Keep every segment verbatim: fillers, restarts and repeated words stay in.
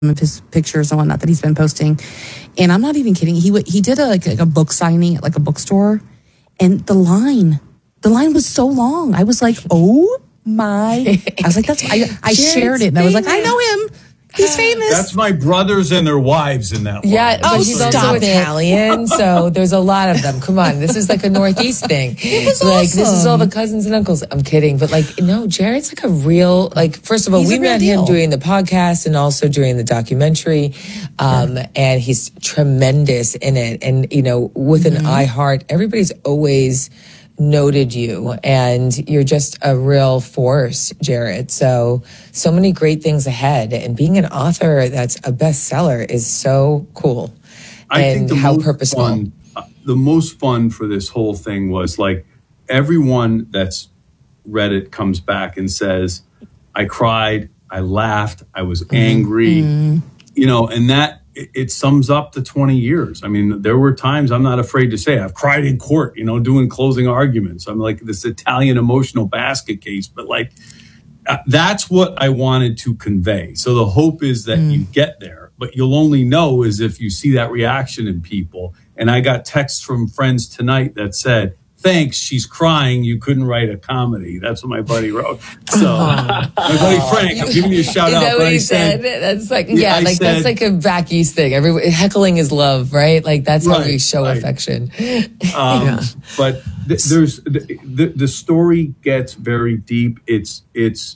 of his pictures and whatnot that he's been posting. And I'm not even kidding. He w- he did a, like, like a book signing at like a bookstore, and the line, the line was so long. I was like, oh my! I was like, that's. I, I shared it, and I was like, I know him. He's famous. That's my brothers and their wives in that line. Yeah, but oh, he's also it. Italian, so there's a lot of them. Come on, this is like a Northeast thing. It was like awesome. This is all the cousins and uncles. I'm kidding, but like no, Jared's like a real like. First of all, He's we a real met deal. him doing the podcast and also doing the documentary, um, yeah. and he's tremendous in it. And you know, with an mm-hmm. iHeart, everybody's always noted you, and you're just a real force, Jared. So, so many great things ahead, and being an author that's a bestseller is so cool. I and think the how most purposeful. Fun, uh, the most fun for this whole thing was like everyone that's read it comes back and says, "I cried, I laughed, I was angry," mm-hmm. you know, and that. It sums up the twenty years. I mean, there were times I'm not afraid to say I've cried in court, you know, doing closing arguments. I'm like this Italian emotional basket case, but like uh, that's what I wanted to convey. So the hope is that mm. you get there, but you'll only know is if you see that reaction in people. And I got texts from friends tonight that said, thanks, she's crying. You couldn't write a comedy. That's what my buddy wrote. So my buddy Frank, I'm giving you a shout is out. Is that what he said? said? That's like, yeah, yeah like said, that's like a back east thing. Every heckling is love, right? Like that's right, how we show right. affection. Um, yeah. But th- there's the, the the story gets very deep. It's it's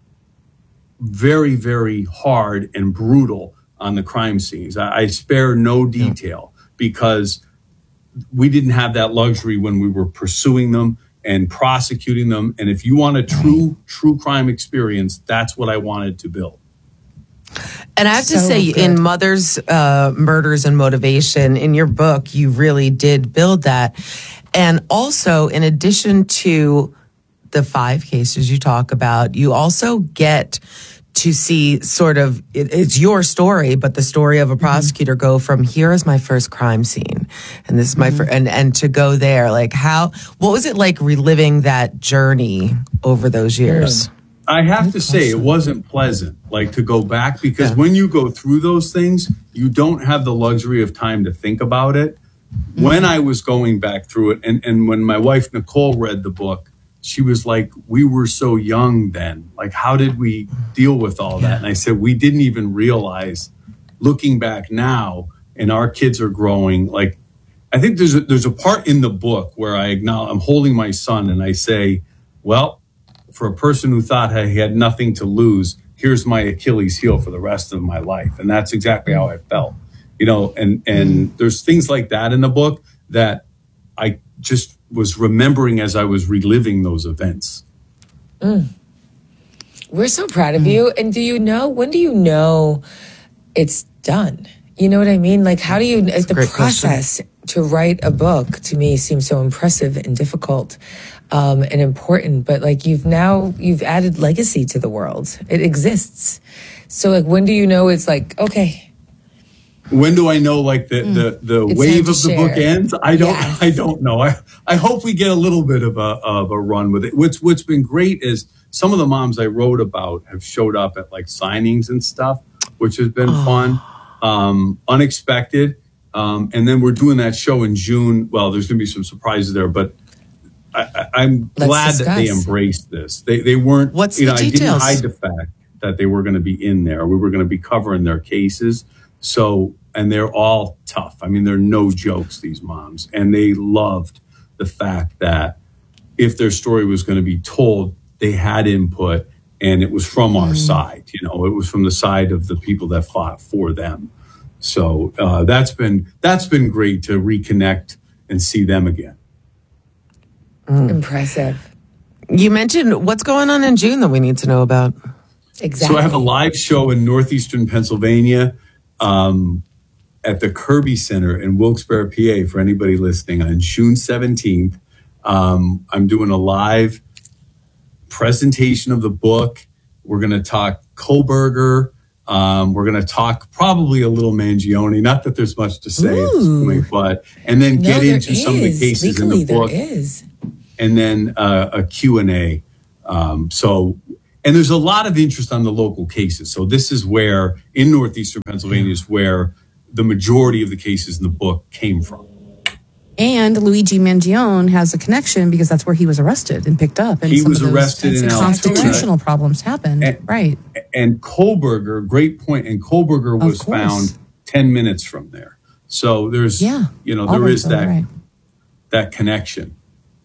very very hard and brutal on the crime scenes. I, I spare no detail yeah. because we didn't have that luxury when we were pursuing them and prosecuting them. And if you want a true, true crime experience, that's what I wanted to build. And I have to so say, good. in Mother's uh, Murders and Motivation, in your book, you really did build that. And also, in addition to the five cases you talk about, you also get to see sort of, it, it's your story, but the story of a prosecutor mm-hmm. go from here is my first crime scene. And this is my, mm-hmm. fir- and, and to go there, like how, what was it like reliving that journey over those years? I have to say it wasn't pleasant, like to go back, because yeah. when you go through those things, you don't have the luxury of time to think about it. Mm-hmm. When I was going back through it, and, and when my wife, Nicole, read the book, she was like, we were so young then. Like, how did we deal with all that? And I said, we didn't even realize, looking back now, and our kids are growing. Like, I think there's a, there's a part in the book where I acknowledge, I'm holding my son and I say, well, for a person who thought he had nothing to lose, here's my Achilles heel for the rest of my life. And that's exactly how I felt, you know, and, and mm. there's things like that in the book that I just was remembering as I was reliving those events. Mm. We're so proud of mm. you. And do you know, when do you know it's done? You know what I mean? Like, how do you, That's the process question. To write a book to me seems so impressive and difficult um, and important, but like you've now, you've added legacy to the world. It exists. So like, when do you know it's like, okay. When do I know like the, mm. the, the wave of the share. book ends? I don't, yes. I don't know. I, I hope we get a little bit of a, of a run with it. What's, what's been great is some of the moms I wrote about have showed up at like signings and stuff, which has been oh. fun, um, unexpected. Um, and then we're doing that show in June. Well, there's going to be some surprises there, but I, I, I'm Let's glad discuss. that they embraced this. They, they weren't, What's you the know, details? I didn't hide the fact that they were going to be in there. We were going to be covering their cases. So, and they're all tough. I mean, they're no jokes, these moms. And they loved the fact that if their story was going to be told, they had input and it was from our mm. side. You know, it was from the side of the people that fought for them. So uh, that's been that's been great to reconnect and see them again. Mm. Impressive. You mentioned what's going on in June that we need to know about. Exactly. So I have a live show in northeastern Pennsylvania um, at the Kirby Center in Wilkes-Barre, P A, for anybody listening, on June seventeenth. Um, I'm doing a live presentation of the book. We're going to talk Kohlberger. Um, we're going to talk probably a little Mangione. Not that there's much to say Ooh. at this point, but and then no, get into is. some of the cases Legally, in the book. There is. And then uh, a Q and A. Um, so and there's a lot of interest on the local cases. So this is where, in northeastern Pennsylvania, is where the majority of the cases in the book came from. And Luigi Mangione has a connection because that's where he was arrested and picked up. And He some was of those arrested in constitutional problems happened. And- right. And Kohlberger, great point. And Kohlberger was course. found ten minutes from there. So there's, Yeah. you know, there Always, is that right. that connection.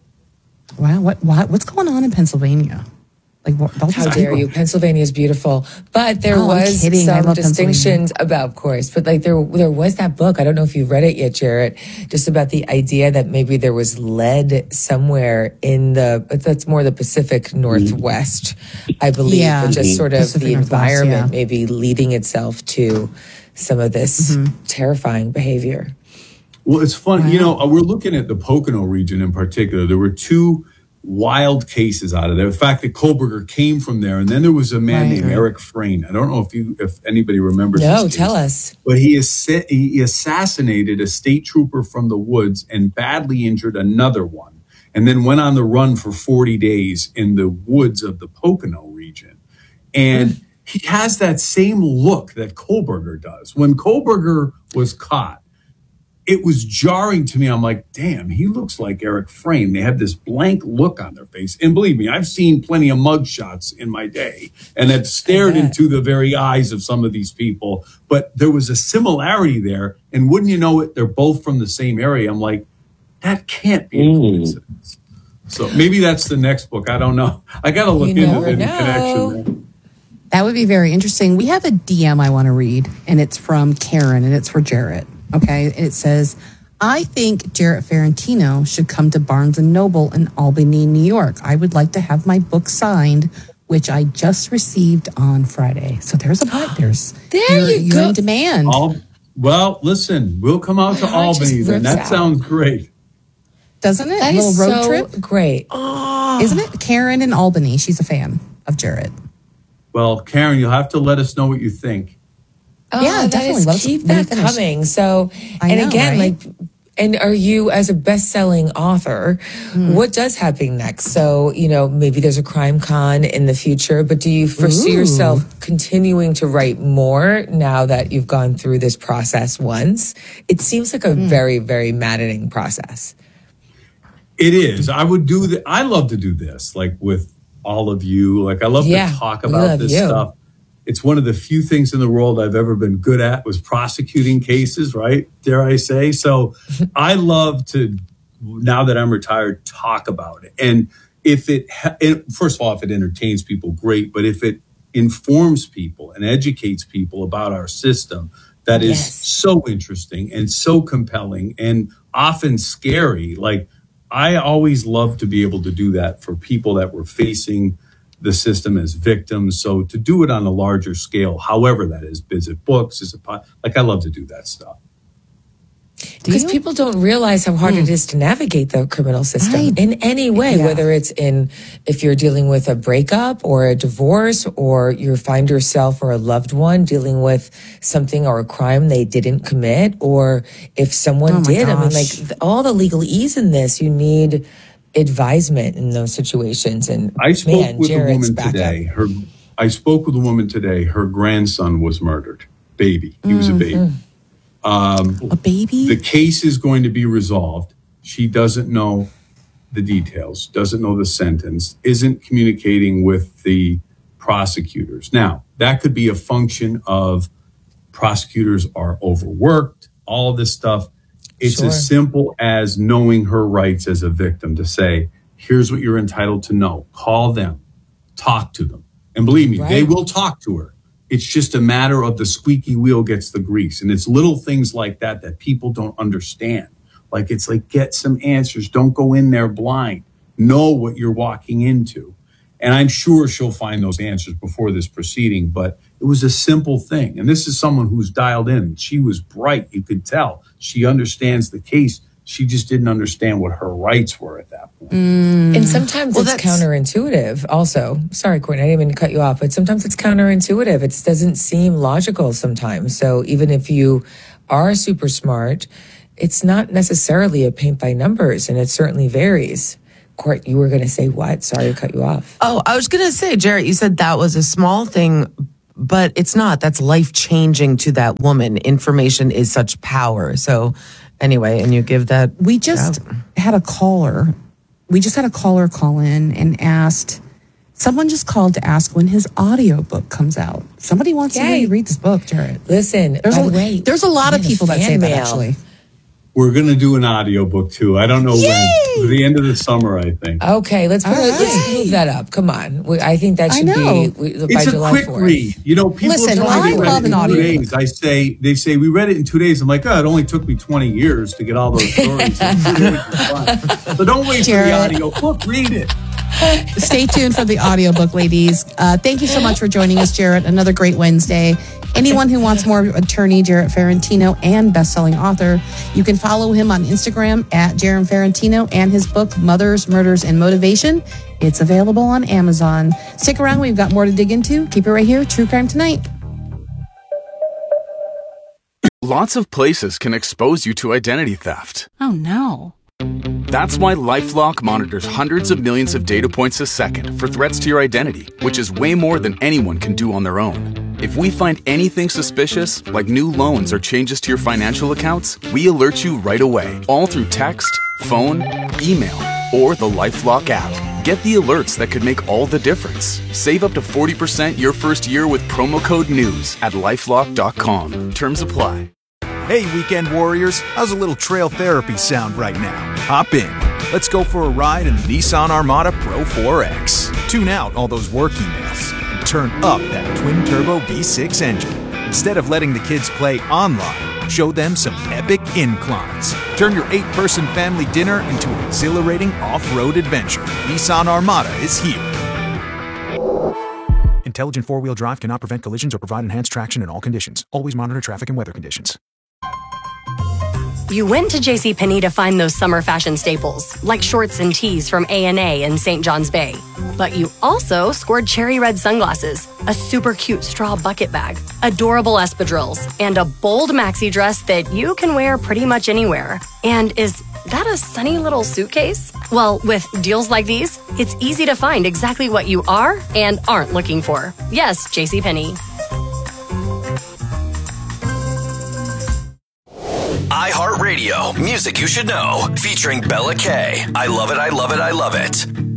Wow. What, what what's going on in Pennsylvania? Like, what, all How these dare people- you? Pennsylvania is beautiful, but there Oh, I'm was kidding. I some love distinctions about, of course. But like there, there was that book. I don't know if you've read it yet, Jarrett. Just about the idea that maybe there was lead somewhere in the. That's more the Pacific Northwest, I believe. Yeah. But just sort of Pacific the Northwest, environment yeah. maybe leading itself to some of this Mm-hmm. terrifying behavior. Well, it's fun. You know, uh, we're looking at the Pocono region in particular. There were two wild cases out of there. The fact that Kohlberger came from there, and then there was a man Right. named Eric Frayne. I don't know if you, if anybody remembers. No, this case, tell us. But he is he assassinated a state trooper from the woods and badly injured another one, and then went on the run for forty days in the woods of the Pocono region. And mm. he has that same look that Kohlberger does. When Kohlberger was caught, it was jarring to me. I'm like, damn, he looks like Eric Frayne. They have this blank look on their face. And believe me, I've seen plenty of mugshots in my day and have stared into the very eyes of some of these people. But there was a similarity there. And wouldn't you know it, they're both from the same area. I'm like, that can't be a coincidence. So maybe that's the next book. I don't know. I got to look You into never the know. connection there. That would be very interesting. We have a D M I want to read, and it's from Karen, and it's for Jarrett. Okay, it says, I think Jarrett Ferrantino should come to Barnes and Noble in Albany, New York. I would like to have my book signed, which I just received on Friday. So there's a part. There's There you're, you you're go. in demand. Al- well, listen, we'll come out to My heart just Albany then. rips That out. sounds great. Doesn't it? That a little is road so trip, great. isn't it? Karen in Albany. She's a fan of Jarrett. Well, Karen, you'll have to let us know what you think. Oh, Yeah, that definitely. is- Let us- keep let me that finish. coming. So, I and know, again, right? like, and are you, as a best-selling author, Hmm. what does happen next? So, you know, maybe there's a crime con in the future, but do you foresee Ooh. yourself continuing to write more now that you've gone through this process once? It seems like a Hmm. very, very maddening process. It is. I would do that. I love to do this, like with all of you. Like I love Yeah, to talk we about love this you. stuff. It's one of the few things in the world I've ever been good at was prosecuting cases, right? Dare I say? So I love to, now that I'm retired, talk about it. And if it, ha- and first of all, if it entertains people, great. But if it informs people and educates people about our system, that is Yes. so interesting and so compelling and often scary. Like I always love to be able to do that for people that were facing the system as victims. So to do it on a larger scale, however that is, visit books, is a po- like I love to do that stuff. Because you? people don't realize how hard it is to navigate the criminal system Right. in any way, Yeah. whether it's in if you're dealing with a breakup or a divorce, or you find yourself or a loved one dealing with something or a crime they didn't commit, or if someone Oh my did. I mean, gosh. like th- all the legalese in this, you need advisement in those situations. And I spoke man, with Jarrett's a woman back today. up. Her, I spoke with a woman today. Her grandson was murdered. Baby, he was a baby. A baby? The case is going to be resolved. She doesn't know the details, doesn't know the sentence, isn't communicating with the prosecutors. Now, that could be a function of prosecutors are overworked, all this stuff. It's Sure. as simple as knowing her rights as a victim to say, here's what you're entitled to know. Call them, talk to them. And believe me, they Right. will talk to her. It's just a matter of the squeaky wheel gets the grease. And it's little things like that that people don't understand. Like it's like, get some answers. Don't go in there blind. Know what you're walking into. And I'm sure she'll find those answers before this proceeding, but it was a simple thing. And this is someone who's dialed in. She was bright. You could tell. She understands the case. She just didn't understand what her rights were at that point. And sometimes Well, it's that's- counterintuitive also. Sorry, Courtney, I didn't mean to cut you off, but sometimes it's counterintuitive. It doesn't seem logical sometimes. So even if you are super smart, it's not necessarily a paint by numbers, and it certainly varies Court, you were going to say what? Sorry to cut you off. Oh, I was going to say, Jarrett, you said that was a small thing, but it's not. That's life-changing to that woman. Information is such power. So anyway, and you give that... We just yeah. had a caller. We just had a caller call in and asked... Someone just called to ask when his audiobook comes out. Somebody wants Yay. to hear you read this book, Jarrett. Listen, there's, by a, the way, there's a lot of people that say mail. that, actually. We're going to do an audiobook, too. I don't know Yay! when. The end of the summer, I think. Okay, let's, put a, right. let's move that up. Come on. We, I think that should be we, by it's July a quick fourth. read. You know, people Listen, tell I me they love read it an in two audiobook. days. I say, they say, we read it in two days. I'm like, oh, it only took me twenty years to get all those stories. So don't wait Jarrett. for the audiobook. Read it. Stay tuned for the audiobook, ladies. Uh, thank you so much for joining us, Jarrett. Another great Wednesday. Anyone who wants more attorney Jarrett Ferrantino and best-selling author, you can follow him on Instagram at Jarrett Ferrantino and his book, Mothers, Murders, and Motivation. It's available on Amazon. Stick around. We've got more to dig into. Keep it right here. True Crime Tonight. Lots of places can expose you to identity theft. Oh, no. That's why LifeLock monitors hundreds of millions of data points a second for threats to your identity, which is way more than anyone can do on their own. If we find anything suspicious, like new loans or changes to your financial accounts, we alert you right away, all through text, phone, email, or the LifeLock app. Get the alerts that could make all the difference. Save up to forty percent your first year with promo code NEWS at LifeLock dot com. Terms apply. Hey, weekend warriors, how's a little trail therapy sound right now? Hop in. Let's go for a ride in the Nissan Armada Pro four X. Tune out all those work emails and turn up that twin-turbo V six engine. Instead of letting the kids play online, show them some epic inclines. Turn your eight-person family dinner into an exhilarating off-road adventure. Nissan Armada is here. Intelligent four-wheel drive cannot prevent collisions or provide enhanced traction in all conditions. Always monitor traffic and weather conditions. You went to JCPenney to find those summer fashion staples, like shorts and tees from A and A in Saint John's Bay. But you also scored cherry red sunglasses, a super cute straw bucket bag, adorable espadrilles, and a bold maxi dress that you can wear pretty much anywhere. And is that a sunny little suitcase? Well, with deals like these, it's easy to find exactly what you are and aren't looking for. Yes, JCPenney. iHeartRadio, music you should know, featuring Bella K. I love it, I love it, I love it.